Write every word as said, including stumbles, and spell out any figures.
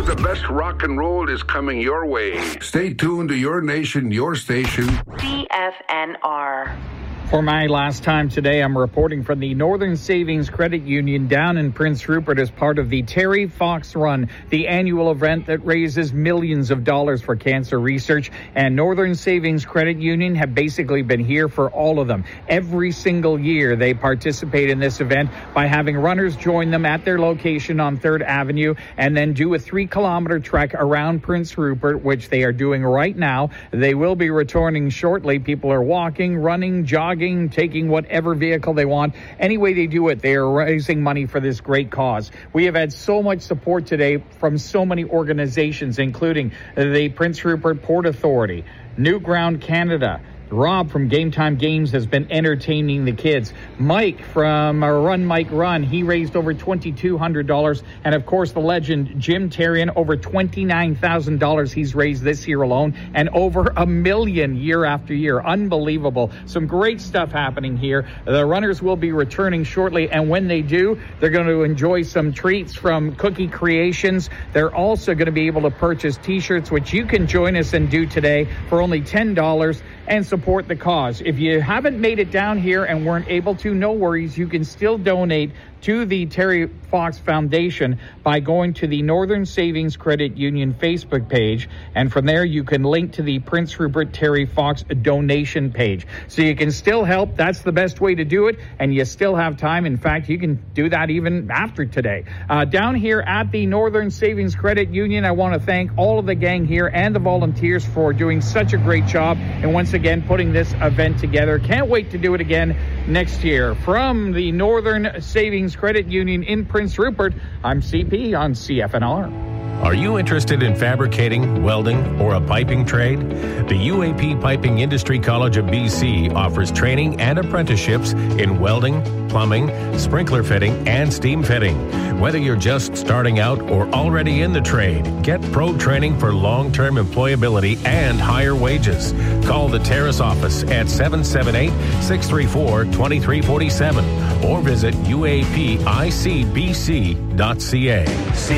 the best rock and roll is coming your way. Stay tuned to your nation, your station. C F N R. For my last time today, I'm reporting from the Northern Savings Credit Union down in Prince Rupert as part of the Terry Fox Run, the annual event that raises millions of dollars for cancer research. And Northern Savings Credit Union have basically been here for all of them. Every single year they participate in this event by having runners join them at their location on third Avenue and then do a three kilometer trek around Prince Rupert, which they are doing right now. They will be returning shortly. People are walking, running, jogging, taking whatever vehicle they want. Any way they do it, they are raising money for this great cause. We have had so much support today from so many organizations, including the Prince Rupert Port Authority, New Ground Canada. Rob from Game Time Games has been entertaining the kids. Mike from Run Mike Run, he raised over twenty-two hundred dollars. And of course, the legend Jim Terrian, over twenty-nine thousand dollars he's raised this year alone, and over a million year after year. Unbelievable. Some great stuff happening here. The runners will be returning shortly, and when they do, they're going to enjoy some treats from Cookie Creations. They're also going to be able to purchase t-shirts, which you can join us and do today for only ten dollars. And support the cause. If you haven't made it down here and weren't able to, no worries. You can still donate to the Terry Fox Foundation by going to the Northern Savings Credit Union Facebook page, and from there you can link to the Prince Rupert Terry Fox donation page. So you can still help. That's the best way to do it, and you still have time. In fact, you can do that even after today. Uh, down here at the Northern Savings Credit Union, I want to thank all of the gang here and the volunteers for doing such a great job, and once again putting this event together. Can't wait to do it again next year. From the Northern Savings Credit Union in Prince Rupert, I'm C P on C F N R. Are you interested in fabricating, welding, or a piping trade? The U A P Piping Industry College of B C offers training and apprenticeships in welding, plumbing, sprinkler fitting, and steam fitting. Whether you're just starting out or already in the trade, get pro training for long-term employability and higher wages. Call the Terrace office at seven seven eight, six three four, two three four seven or visit U A P I C B C dot C A.